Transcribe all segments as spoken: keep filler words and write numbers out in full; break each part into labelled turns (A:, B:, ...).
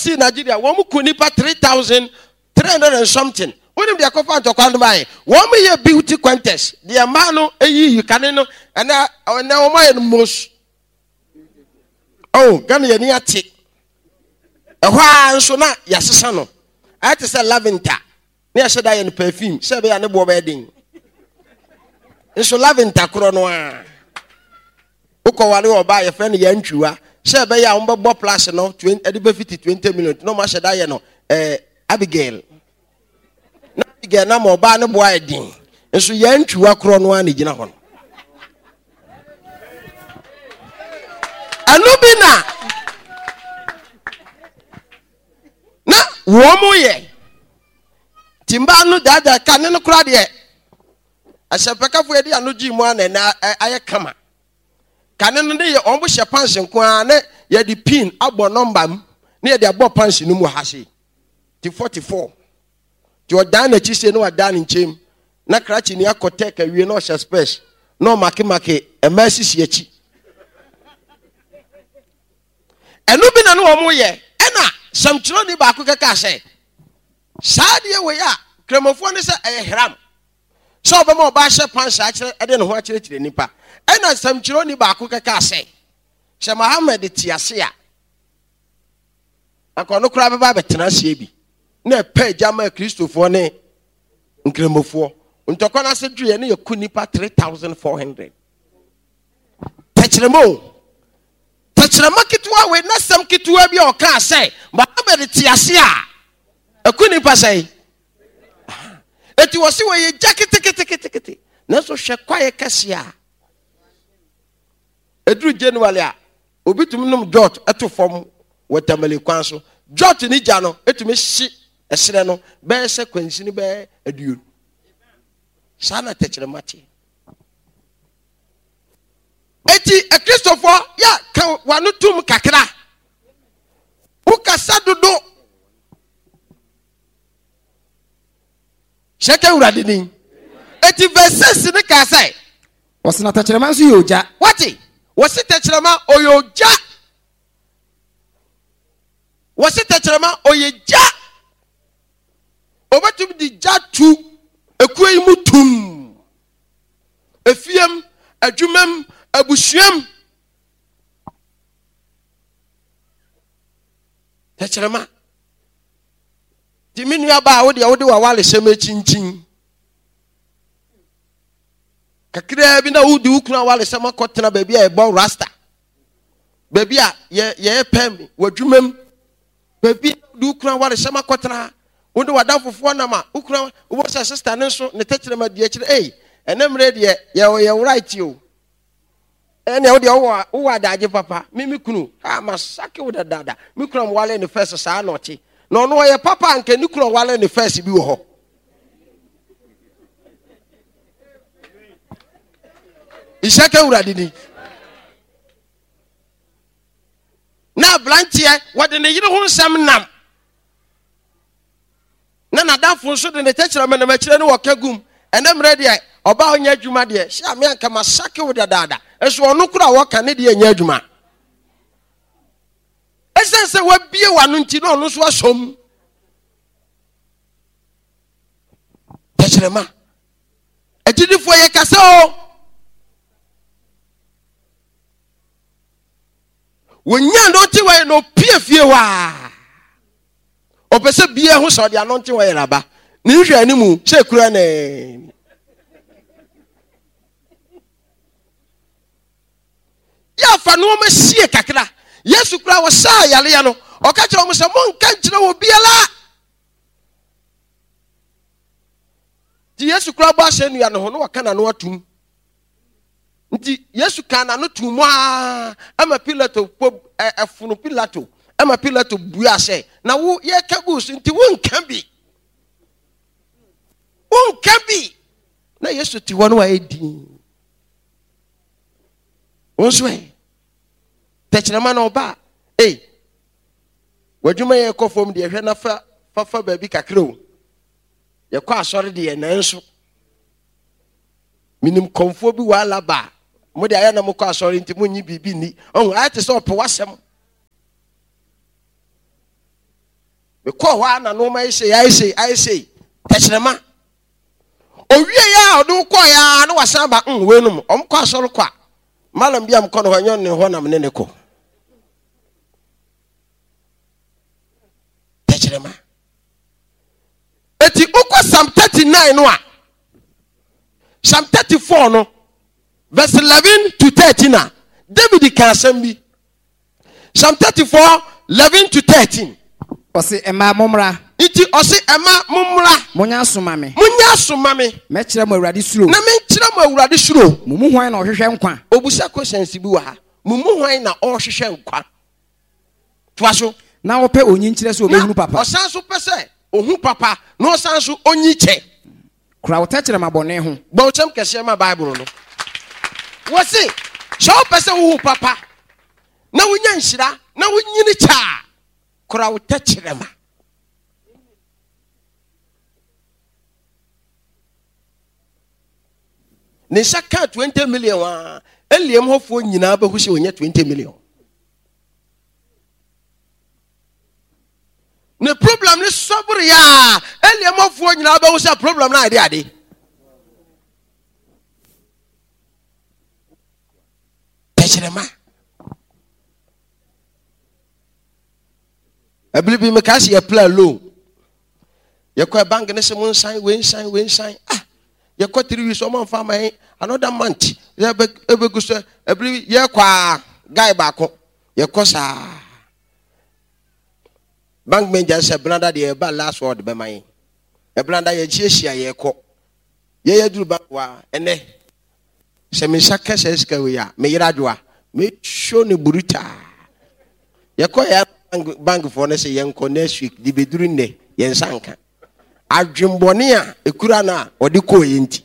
A: see Nigeria, one kunipa three thousand three hundred and something. When they are confined to Kandamai, one year beauty contest. The amano, a you can know, and now my most. Oh, Ghanaian yati. A while so now, yes, son. I had to say lavender. Near said I in perfume, seven and a wedding. It's a lavender chrono. Uko wali or buy a friend Yanchua. Say by your umber bob plus no twenty fifty twenty minutes. No matter I know. Eh, Abigail. Na Abigail na mo ba no boy din. Nso Yanchua chrono ani gina hon. Anubina. Na womo ye. Timba no dada kane no kra de. Asepeka fu edi anoji mu ana na aye kama. Kane no de ye ombo hye panse nko ana ye di pin abo number m na ye de abo panse no mu hase. Ti forty-four. Ti odan na chi se no odan nchem. Na krachi ni akotek awie no hye space. No make make e masisi achi. Enu bi na no omo ye. Ena samtro ni ba ko kaka se. Sadia we ya kremofo ne se ehram. So obema oba hye pansa akire ede ne ho akire kire nipa. Ena samtro ni ba ko kaka se. She Muhammad tiase a. Akono kura beba betena se bi. Na pe jama Kristofo ne nkremofo. Ntoko na se due ne yaku nipa three thousand four hundred. Tachiremo. Tachirema kitwa we na sam kitwa bi o ka se. Muhammad tiase a. Akuni pasai. Eti wasi we ye jakete kete kete kete. Nanso hwe kwaye kase a. Edru January a obi tum nom jot eto fom watamale kwan so. Jot ni ja no etumi hye esere no be se kwansi ni be aduo. Sana techere mate. Eti e Christopher ya kan wanu tum kakra. Ukasa dodo. Sheke uradini. Eti verses ni ka say.
B: Wasina tachirema nso yoja.
A: Wati? Wasi tachirema oyoja. Wasi tachirema oyeja. Obatum di jatu ekwe mutum. Efiem, adwumam, abusuam. Tachirema Timinu aba wo de wo de wa wale seme chinchin. Kakira bi na wo de ukuna wale sema kotena baby a ebo rasta. Baby a ye ye pem wadwumam. Baby de ukuna wale sema kotena wo de wadafofo na ma ukuna wo sa sister ne so ne tachirema de akire eh enemre de ye ye right you. Ene wo de wo wo adaje papa mimi kunu ha masake wo dada mi kunu mo wale ne first sa na ochi. No no ye papa anke ni kuro wale ne first bi wo ho. Ishake uradini. Na blantie wode ne yire ho nsam nam. Na na dafo so de ne techira me na makire ne wokagum. Enem ready ai oba onya adwuma de. Sha me anka masake wo dada. Eso ono kura woka ne de anya adwuma. Esense wa bie wanu nti no no so asom. Tachirema. Ejidifo ye kase o. Wonya no ti wa no pie fie wa. Opese bie ho so de anonti wa yeraba. Ni hwe animu se kura ne. Ya fa no ma sie kakra. Yesu kura wo sa yale ya no o ka kire wo se mo nka kire wo biala ti Yesu kura ba se nu ya no ho no waka na no atum nti Yesu kana no tum a ama Pilato po afunu Pilato ama Pilato bua se na wo ye ka gus nti wo nka bi wo nka bi na Yesu ti wono wa edi wonso e Techirema na oba eh wadwuma ye kofom de hwe na fa fa baabi kakra o ye kwa asori de ye nanso minim konfo bi wala ba mo de aya na mo kwa asori nti mo nyi bibi ni on ayete so opo wasem me call one and no my say I say I say techrema owie ya odo kwa ya na wasan ba nwenum omkwa asoro kwa malam biam kono hanyon ne ho na me ne ko techrema eti ukwa Psalm thirty-nine no a Psalm thirty-four no verse eleven to thirteen na David kan asem bi Psalm thirty-four eleven to thirteen
B: Ose ema momra
A: iti ose ema momra
B: munya soma me
A: munya soma me
B: me kire mo awurade suro
A: na me kire mo awurade suro
B: mumu hwan na ohwehwe nkwa
A: obusa questions bi wa ha mumu hwan na ohwehwe nkwa toaso
B: na wo pe onyi nkire so obehunu papa
A: osan so pese ohu papa na osan so onyi che
B: kura wo tachere mabone ho
A: bo chem kese ma bible no wo se so pese ohu papa na wonya nhira na wonyini cha kura wo tachere ma ne shaka twenty million wa eliem hofo nyina ba hu se onya twenty million ne problem ni sobre ya eliem hofo nyina ba hu se problem na ade ade techrema ablibi me kasi ya plan low ye kwa bank ne se mun sign we sign we sign ah ye kwa three weeks o man fa mai another month ye be be go so every ye kwa guy back ye kwa sa bank manager say brother dey ba last word be mai e brother ye chiehia ye kwa ye ye duru ba wa ene se me shaka se ska we ya me yira doa me show ne buruta ye kwa ya bank for ne say ye nko next week di be duru ne ye nsanka adwembone a ekura na odi ko yenti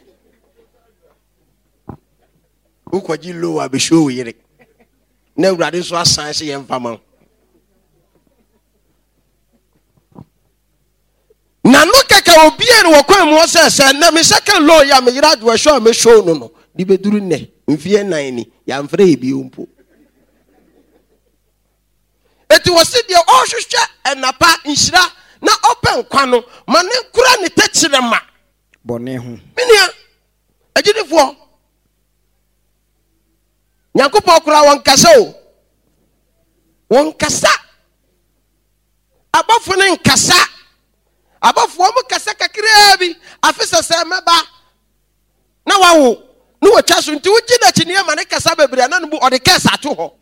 A: ukwaji low a be show yire na urade so asan se ye mfama na no kaka obi e wo kwa mu se se na me second low ya me yira do show me show no no di be duru ne mfie nine ni ya mfre e bi ompo eti wo se de o hwehwe enapa nhira na open kwano mane kura ne techrema
B: bone ho
A: minia agidifo nyankopɔ kura won kasa o won kasa abafo ne nkasa abafo mo kasa kakra bi afisa se meba na wawo no watwa so nti wugi na chinie mane kasa bebre na no bu ode kasa to ho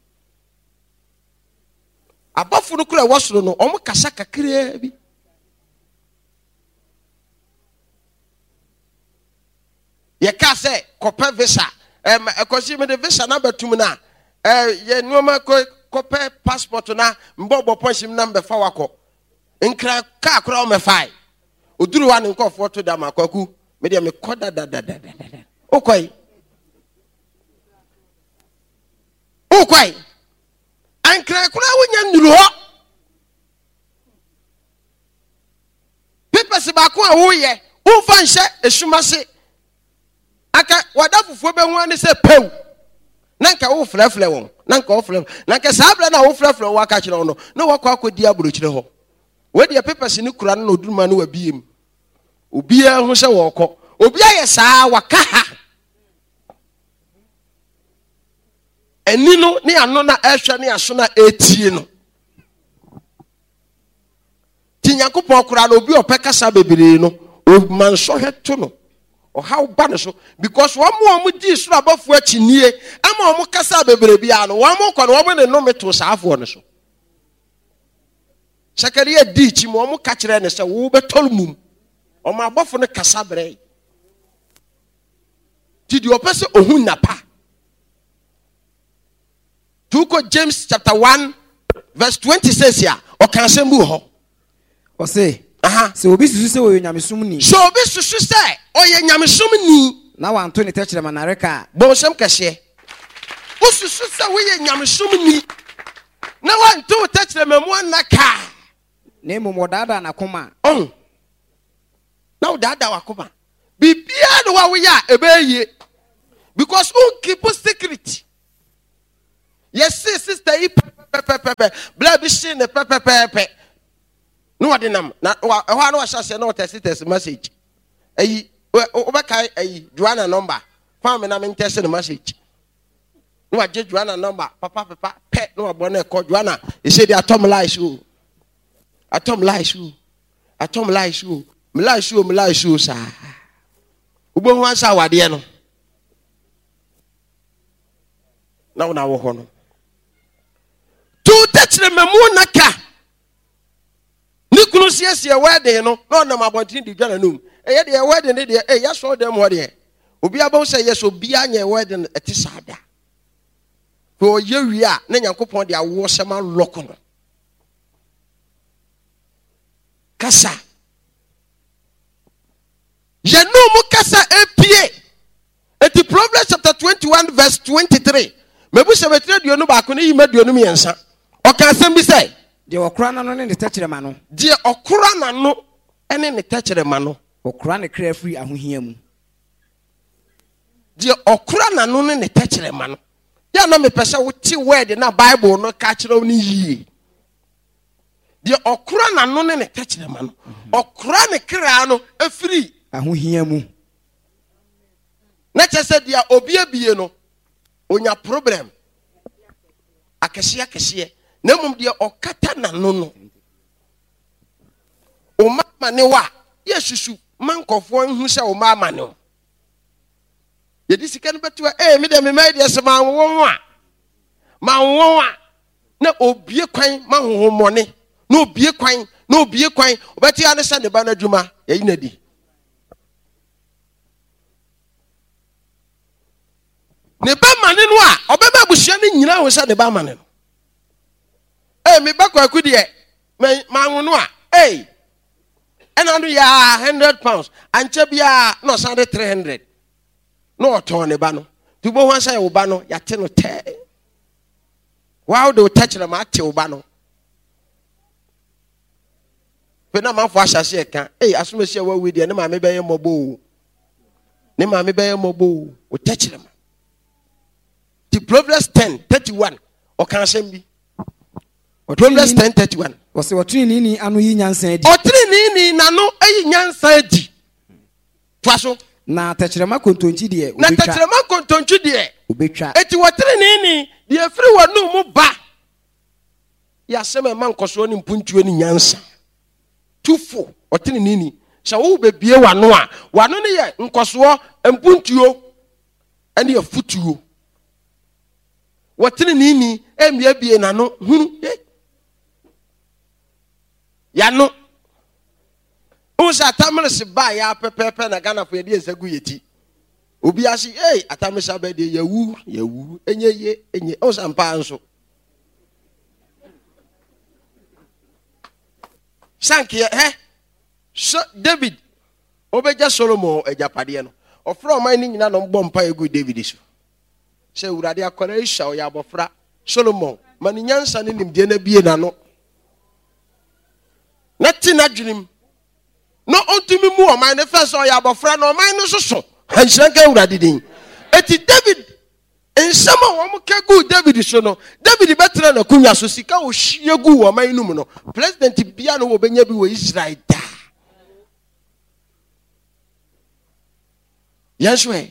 A: abafo no kura wasoro no omo kasa kakra bi ye ka se kopa visa em ekosi me de visa na batum na eh ye nuoma ko kopa passport na mbobo ponshim na mbe fa wako nkra ka kura o me fai oduru wa ne nkofo to da makwaku me de me koda da da da da okoi okoi ankra kura wonya nduru ho pepe se ba ko a wo ye wo fa nhye esuma se aka wadafufuo be hu ani se pew nanka wo flefle won nanka wo flef nanka sabra na wo flefle wo aka kire no na wo kwa akodi aburo kire ho we de pepe se ni kura no oduruma no wabiem obi a hu se wo kɔ obi a ye saa waka ha eni no ne ano na ehwe ne aso na etie no tinyakopɔ kura no obi opekasa bebere no o man so heto no o how bad so because one more mu di so abafo achinie ama o mu kasa bebere bia no one more kwa no wo ne no meto saafo no so Sakaria di chi mo mu ka kire ne se wo betol mum o ma abafo ne kasa bre ti di opese ohun napa Tuko James chapter one verse twenty says here o kan sembu ho
B: o say
A: aha
B: se obi susu se wo nyamesum ni
A: so obi susu se o ye nyamesum ni
B: na wan to ne techrema na reka
A: bo sem kase o susu se wo ye nyamesum ni na wan to techrema mu anaka
B: ne mo modada na koma
A: on na o dada wakoma bibia no wa wo ya ebeye because who keep secret. Yes, sister, he pepe pepe, blood be seen the pepe pepe. no wade nam na wa ɛhɔ na wɔhyɛ sɛ na wɔtɛsi tɛsi message ayi wobɛkae ayi Joanna number fa me na me ntɛsi ne message no wagye Joanna number papa papa pɛ no wabɔ na ɛkɔ Joanna ɛsɛ de atom lies o atom lies o atom lies o me lies o me lies o saa ubo ho ansa wade no na wona wo ho no tu tachire memu naka ni kunu siesie wedding no na onam abontin di dwana num eye de wedding de de eh ya so dem ho de obi abon say yes obi anya wedding eti sada for ye wi a na Nyankopon de awo sema loko no kasa ye no mu kasa epie eti Proverbs chapter twenty-one verse twenty-three mebu se betre duonu ba ko ne yima duonu miensa o kan sem bi say
B: de okura na no ne tachirema no
A: de okura na no ene ne tachirema no
B: okura ne kra free ahohia mu
A: de okura na no ne tachirema no ya no me pese wo ti word na Bible no ka kire oni yie de okura na no ne tachirema no okura ne kra no afiri
B: ahohia mu
A: na chese dia obi abie no onya problem akese akese na mum dia okata na no no o mama ne wa yesusu mankofo nhu se o mama ne ye di sika no beto eh me de me mai dia se ma won a ma won a na obie kwan ma honhomone na obie kwan na obie kwan obeti ane se ne ba na dwuma ye na di ne ba mane no a obeba buhia ne nyina ho se ne ba mane no eh me ba kwa kudi e me ma no a eh ena no ya one hundred pounds anche bia no sande three hundred no ton ne ba no tu bo ho say wo ba no ya te no te wow do touch na ma te wo ba no pe na ma fo asase e kan eh asomasi wa we de ne ma me be ye mobo ne ma me be ye mobo o touch na ma the Proverbs ten thirty-one o kan asem bi Proverbs ten thirty-one
B: o se wotri ni ni anu yi nyansan adi
A: otri ni ni nanu ayi nyansan adi twaso
B: na tachirema kontonchi de
A: na tachirema kontonchi de
B: obetwa
A: eti wotri ni ni de afiri wonu mu ba ya sema man koso ni mpuntuo ni nyansa tufo otri ni ni sha wo bebie wano a wano ne ye nkoso mpuntuo ene ye futuo wotri ni ni emia bie nano hunu ya no usa tamres ba ya pepepe na Ghana fo ye de esagu yeti obi asi eh atamesa ba de yawu yawu enye ye enye usa mpa nso sanki he so David obeja Solomon ejapade no ofro man ni nyina no mbo mpa egu David so se urade akora isha o ya bofra Solomon mani nyansa ne nimde na bie na no na tina dwunim no ontumi mu o man ne fa so ya bofra no man no soso hanhranka urade din eti David ensama wo mo kegu David so no David betra na kunya so sika o hyiegu wo man num no president bia no wo benya bi wo Israel da yeswe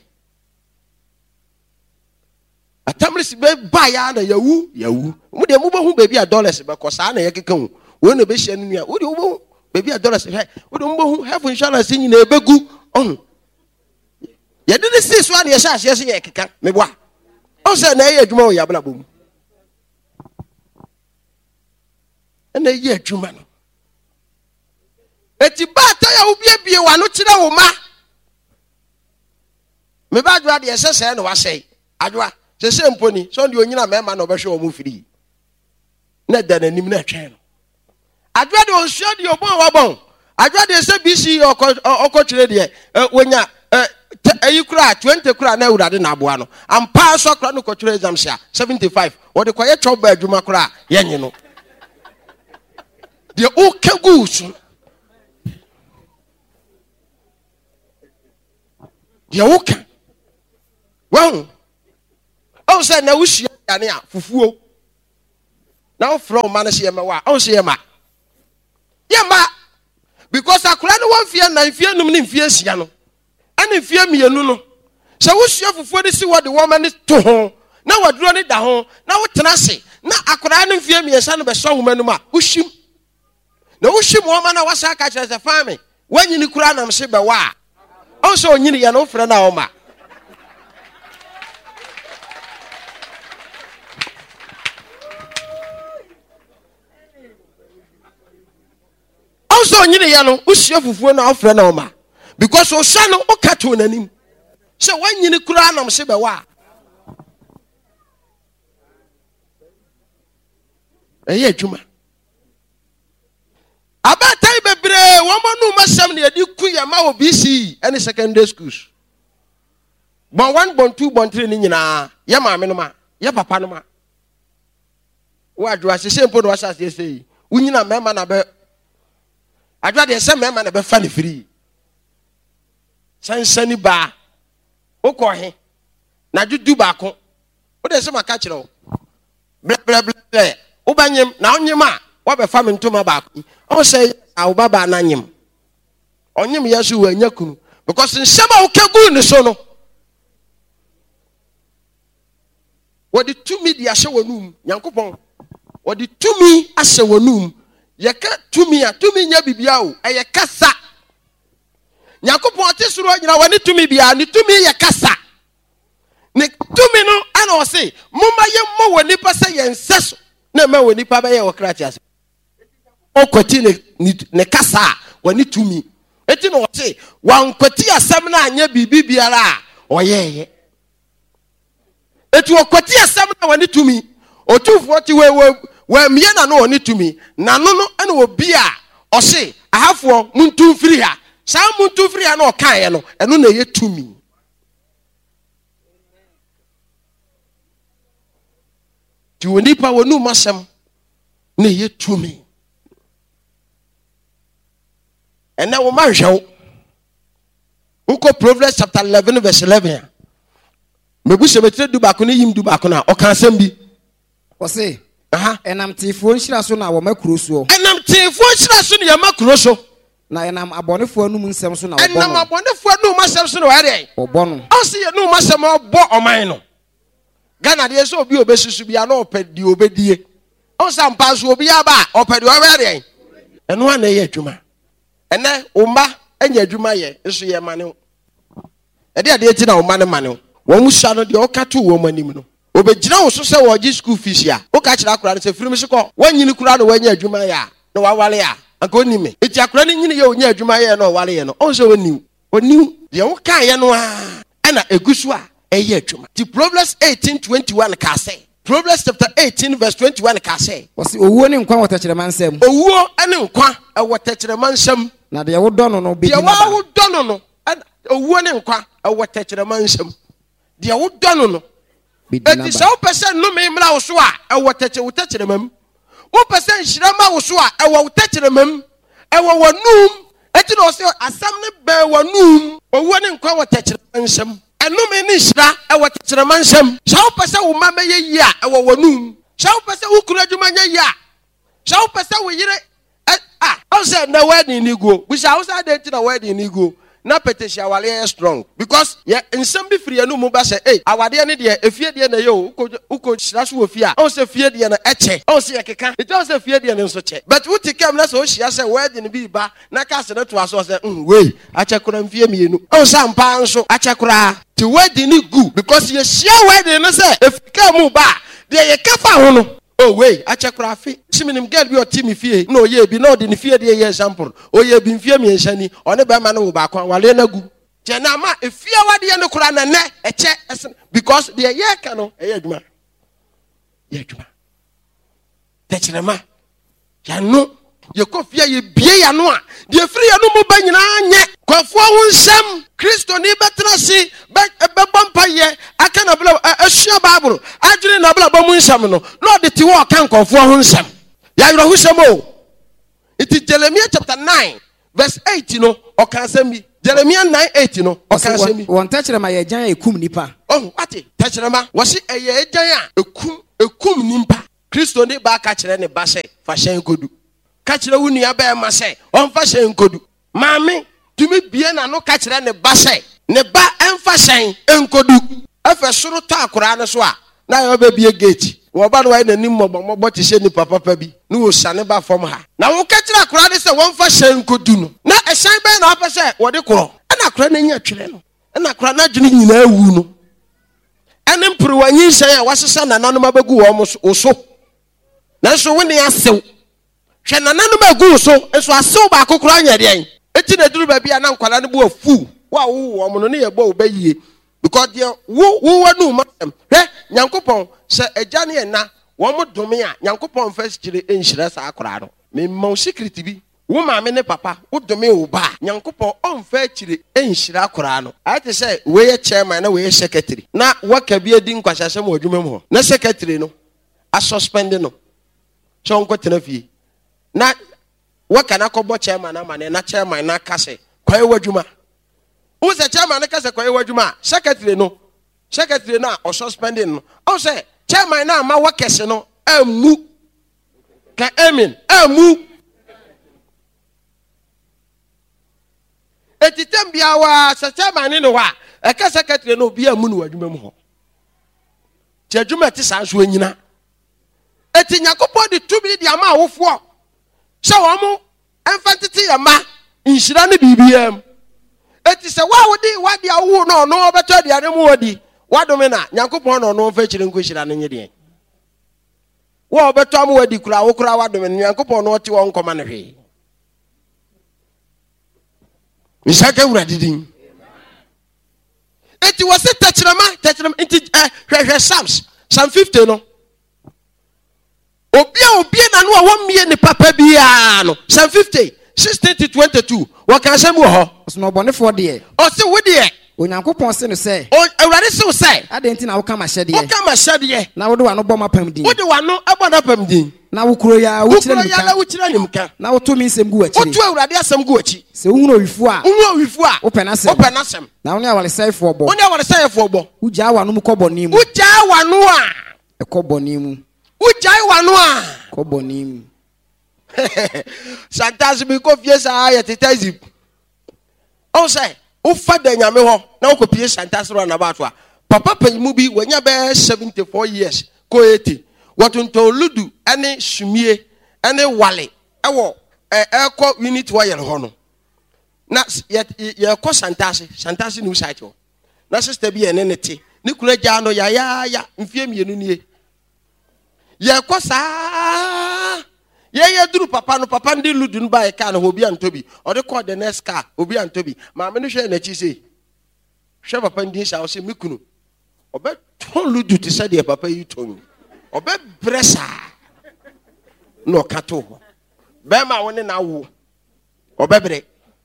A: atamris be ba ya na yawu yawu mu de mu bo hu baby a dollars be ko sa na ye keka hu wo na be hia nua wo de wo bo baby a dollars he wo de mu bo hu health insurance nyi na ebegu on ye de se so na ye sha hia se ye keka me boa o se na ye adwuma wo ya bla bom na ye adwuma no eti ba ta ya wo bie bie wa no kire wo ma me ba adwa de ye se se na wa sei adwa se se mponi so ndi onyina mema na obehwe o mu firi na da nanim na twen no adwa de onsuo de obon wa bon adwa de se bc okotwere de wonya ayi kura twenty kura na urade na aboa no ampa so kura no kotwere exam sha seventy-five wo de kwaye choba adwuma kura yenye no de o kegu so de o ka wow o se na wuhia ya a fufuo na o fro ma na se ma wa o se ma Yema. Because akura no one fear na fear num ni fear sia no. Ani fear mienu no. Se wo sua fufuo de si wo de woman ni to ho. Na waduro ni da ho. Na wo tena se. Na akura no fear miensa no be so woman no ma. Wo hwim. Na wo hwim woman na wasa ka kire se fami. Wanyi ni kura nam se be wa. Also onyini ya no frɛ na wo ma. Also onyini ya no usua fufuo na ofrɛ na wo ma. Because o sha no o ka to nanim. Se wanyi ni kura nam se be wa. Eye adwuma. Abatai bebre womanu masam ne adi ku ya ma obi si any secondary schools. Bon one bon two bon three ni nyina ya maame no ma ya papa no ma. Wo adwa se sempo no wasa se sei. Unyina mema na be adwa de se mema na be fa ne free. Sansani ba. Okọ he. Na judu ba ko. Wo de se maka kire wo. Bla bla bla. Wo banyem na onyema wa be fa me ntoma ba ko. O say awu baba na nyem. Onyem yesu wa nyakunu because nsema wo kegu ne so no. What the two me di ahye wonum Nyankopon. What the two me ahye wonum ye ka two me a two me nya bibia o eye kasa. Nyankopon tesuro nyina wani two me bia ni two me ye kasa. Ne two me no ana o say mumma ye mo woni pa say ye nseso na ma woni pa ba ye wo kratias. O kwati ne ne kasa wani two me. Eti no o say wan kwati asem na anya bibi biara oyeye. Eti okwati asem na wani two me. Otufo ti we we we mie na no oni two me. Na no no ana obi a o say ahafo muntu firi ha. Sa muntu firi ha na o kan ye no eno na ye two me. Ti woni pa wonu masem na ye two me. And now woman show. Uko Proverbs chapter eleven verse eleven. Mebu se betre du ba ko ne yim du ba ko na o kan asem bi.
B: O se.
A: Aha.
B: Enam tifo nhira so na wo makuro so.
A: Enam tifo nhira so na makuro so.
B: Na enam abonefo anu mu nsem so na wo bo.
A: Enam abonefo anu mu nsem so na wo dey.
B: O bo no.
A: O se ye nu masem obo oman no. Ghana de so obi obesusu bia na opedi obedie. O sam pa so obi aba opedi obe dey. Eno na ye adwuma. Ene umba enya adwuma ye nso ye mane. Ede ade eti na umba ne mane. Wo musa no de o ka to wo manim no. Obegyina wo so se wo gi school fees ya. O ka kira akura no se firim se ko. Wanyini kura no wanya adwuma ya. Na wa wale ya. Anka onime. Eti akura no nyini ye onya adwuma ye na wale ye no. On se woniu. Oniu de wo kan ye no a. Ana egusu a eye adwuma. Ti Proverbs eighteen twenty-one ka say. Proverbs chapter eighteen verse twenty-one ka say.
B: Wasi owuo ne nkwa wotachirema nsem.
A: Owuo ane nkwa e wotachirema nsem.
B: Na de wo dɔ no no be.
A: De wo dɔ no no. Owuo ne nkwa e wotachirema nsem. De wo dɔ no no. Eti sa wo pese no me mra wo so a e wotache wotachirema. Wo pese nhirama wo so a e wo wotachirema. E wo wanum. Eti no se asam ne be wanum. Owuo ne nkwa wotachirema nsem. Enu me ni hira e wotachirema nsem. Sa wo pese wo mama ye yi a e wo wanum. Sa wo pese wo kura adwuma nya yi a. Sa wo pese wo yire ah, I said na wedding ni go. We shall also date na wedding ni go. Na petition awale strong because ye nsem bi free anu mu ba say eh awade ne de efie de na ye o uko shira so ofie a o se fie de na eche o se yekeka it o se fie de na nso che but we take am na so hia say wedding bi ba na ka se na to aso say mm we achekura mfie mienu o sa mpa nso achekura ti wedding ni good because ye share wedding no say efika mu ba de ye kafa ho no. Oh wait, achekura afi. Shiminim girl bi o ti mi fie. No ye bi no de ni fie de ye example. O ye bi mfie mi enhani. One be ma no wo ba kwa wale na gu. Je na ma efie wade ye no kura na ne eche because de ye ka no e ye adwuma. Ye adwuma. Techirema. Ya no ye ko fie ye bie ya no a. De firi ya no mo ba nyina anye. Kwafo wo nsem Kristo ni betra si be be bompa ye aka na bla asua Bible adwene na bla bomu nsem no no de ti wo kan kwafo ho nsem ya yoro ho nsem o it Jeremiah chapter nine verse eight no o kan nsem bi Jeremiah nine eight no o kan nsem bi
B: won tachirema ye jan ekum nipa
A: oh ati tachirema wo si eye jan a ekum ekum nipa Kristo ni ba ka kire ne ba se fa hyen kodu kachira wuni abe ma say onfa hye nkodu maame tumi bie na no kachira ne ba say ne ba enfa hye enkodu afa soro to akora ne so a na yo be bie gate wo ba no wa nanim mobo mobo ti hye ni papa pa bi no wo sane ba fom ha na wo kachira akora ne say wonfa hye nkodu no na ehyan be na apa say wo de koro na akora na nya twere no na akora na dwene nyina awu no ene mpruwanyi hye a wasesa nananom abagu wo so na so woni asew hwe nananom agu so eso asew ba kokoro anya de eti na duru ba bia na nkwala ne bo afu wa wo wo mo no ne ye bo obayie because de wo wo wanu masem hwe nyankopon se agya ne na wo mo dome a nyankopon first kire enhyira sa akora no me ma secret bi wo maame ne papa wo dome wo ba nyankopon on fa kire enhyira akora no ate se we ye chairman na we ye secretary na waka bi edi nkwahye mo adwuma mu na secretary no a suspend no so onko tena fie na waka na kobo chairman na mane na chairman na kase kwaye wadwuma wo se chairman na kase kwaye wadwuma secretary no secretary na o suspending no o se chairman na ma wakese no amu ka amen amu etitem bia wa se chairman no wa e ka secretary no bia mu no wadwuma mu ho ti adwuma ti san so anyina eti nyakopo de tubi di ama awofo se wo mo emfantiti ya ma inhyira ne bibiam eti se wa wodi wadi awu no no obeto de ane mu wodi wadome na nyakopo no no mfa chire nkohyira ne nyede wo obeto am wadi kura wo kura wadome nyakopo no oti won koma ne hwe misaka wura didin eti wose tachirama tachirama enti hwe hwe Psalms Psalm fifty no obia obia na no a womie ne papa bia no Psalm fifty sixteen to twenty-two wa kan sam wo ho
B: so no bonefo de
A: o se wo de
B: onyankopon se no se
A: o awurade se wo se
B: ade enti na wo ka ma hyede
A: wo ka ma hyede
B: na wo de wa no bɔ ma pam din
A: wo de wa no abo na pam din
B: na wo kuro ya wo kire
A: nimka wo ya wo kire nimka
B: na wo to mi nsem gu achi
A: wo to awurade asem gu achi
B: se wo hunu owifu a
A: wo owifu a
B: wo pɛ na sem
A: wo pɛ na sem
B: na wo ne awale saifo bɔ
A: wo ne awale saifo bɔ
B: wo gya wa no mu kɔbɔ ni mu
A: wo gya wa no a
B: e kɔbɔ ni mu
A: wo gya wa no a
B: kɔbɔ ni mu
A: santas bi ko fie sa ya tetazip o say o fa da nyame ho na wo ko pie santas ro na ba to a papa panyimu bi wanya be seventy-four years ko eighty watonto ludu ane sumie ane wale ewo e ko unit wa yel ho no na ye ko santas santas ni site ho na sister bi ene nete ni kura gya no ya ya ya mfie mienu nie ye ko sa ye ye duru papa no papa ndi ludu no ba e ka no obi antobi o de call the next car obi antobi ma me no hwe na chi sei hwe papa ndi sha o se mikunu obe ton ludu ti se de papa yi ton obe bresa no kato be ma woni na wo obe bre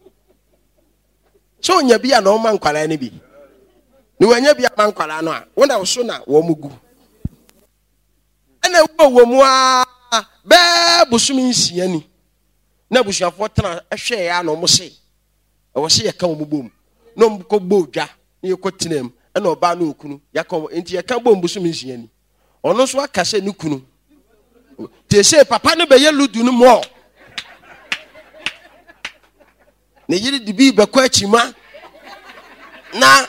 A: so nya bia na o man kwala ne bi ni wanya bia man kwala no a wona wo so na wo mugu ene wo wo mu a be busumi nsia ni na busuafo tena ehwe ya no mo se e wo se ye ka wo bom no mko bodwa ne ye kotinam ena oba na okunu ya ka enti ye ka bom busumi nsia ni ono so aka se ni kunu te se papa ne be ye ludu no mo ne yiri dibi be kwa chima na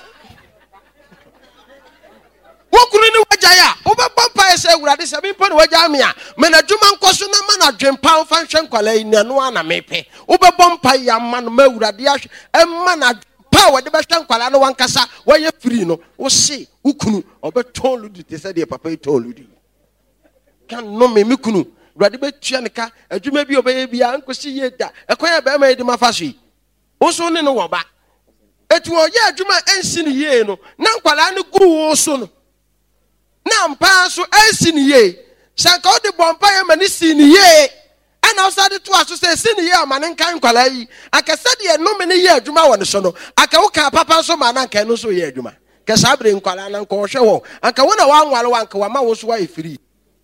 A: wokuru ni wajaya obabampa ese awurade se bimpo ni waja amia mena dwuma nkoso na mana dwempa mfa hwe nkwala ina no ana mepe obabampa ya ma no ma awurade ahwe emma na pa wode be hwe nkwala no wankasa waye free no wo se ukunu obeton ludi te se de papa iton ludi kan no me mikunu awurade be tua ne ka adwuma bi obaye bia nkosi ye da ekoya be ma yedi mafaso yi wo so ne no wo ba etu o ye adwuma ensi ni ye no na nkwala no gu wo so no na mpa so ensi ni ye sanka o de bompa ye mani si ni ye ana osade to aso se si ni ye amane nkan kwala yi akase de no me ni ye adwuma wo ne so no aka wo ka papa so ma na nkan no so ye adwuma ka sabre nkwala na nko hwe wo aka wo na wa nwale wa nka wa ma wo so wa efiri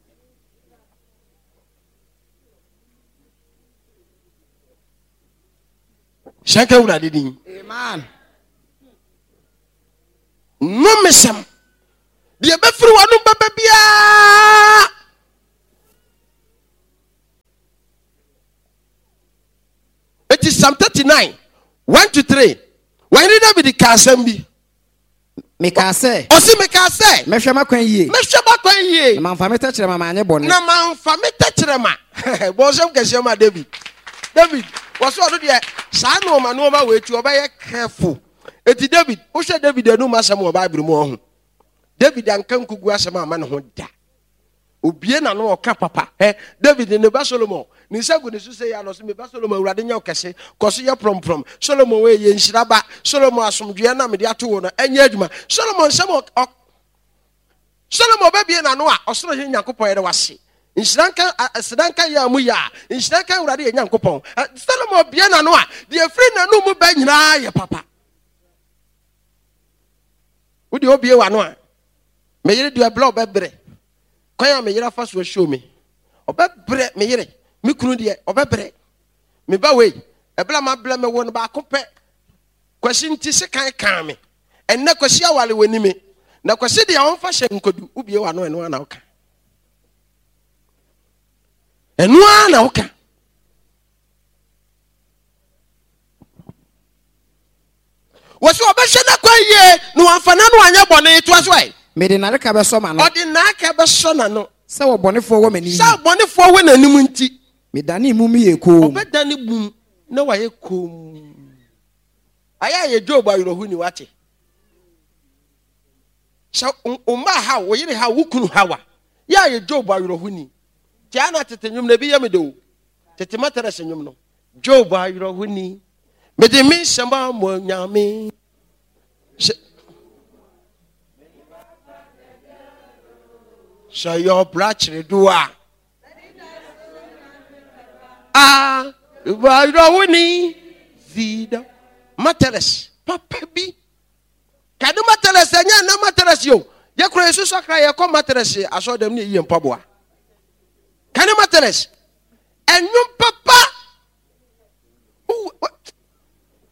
A: Shanka wura didin
B: amen
A: no mesam de be firi wanu baba bia. enti Psalm thirty-nine one to three when David ka asɛm bi
B: meka sɛ
A: ɔsi meka sɛ
B: mehwɛ makwan yie
A: mehwɛ makwan yie
B: na mamfa me tɛkyerɛ ma maanyɛ bɔne
A: na mamfa me tɛkyerɛ ma bɔnsɛm kɛseɛ ma David David wɔso ɔno deɛ saa nneɛma nneɛma wɔ etu ɔbɛyɛ careful eti David wohwɛ David anum asɛm wɔ Bible mu ɔho David anka nkugu asɛm ama ne ho da obie na no ɔka papa eh David ne ba Solomon ni sagu ne so sɛ ya no so me ba Solomon awurade nya ɔkɛse kɔso yɛ promprom Solomon we yɛ nhyiraba Solomon asomdwe na me de ato wo no anya adwuma Solomon sɛm Solomon ba bie na no a ɔsoro he Nyankopɔn yɛ wase nhyranka sedanka yɛ amu ya nhyranka awurade yɛ Nyankopɔn Solomon bie na no a de afri na no mu ba nyina yɛ papa wo de obie wa no a me yere de abla obebre kwan me yere fa so show me obebre me yere me kunu de obebre me ba we ebla ma bla me wo no ba kopɛ kwasi nti se kan kan me enne kwasi awale wani me na kwasi de a wonfa hye nkodu ubie wa no eno na oka eno na oka wasi obehye na kwan ye no amfana no anya bɔne to aso ai
B: me de nareka be so ma no
A: odi na aka be so na no
B: sɛ wo bɔnefo wɔ mani
A: sɛ bɔnefo wɔ nanim nti
B: me dane mu mi yɛ ko
A: obedane bum na waye kom aya ye Job ayrohu ni wate sɛ umma ha wo yire ha wo kunu hawa ya ye Job ayrohu ni ti ana tete nwum na bi yɛ me de o tete matara sɛ nwum no Job ayrohu ni me de mi sɛmba mo nyame so your brother do ah ah ba wini vida materes papa bi kadu materes anya na materes yo ye kro yesu sakra ye ko materes aso dem ne yi mpaboa kanu materes enwum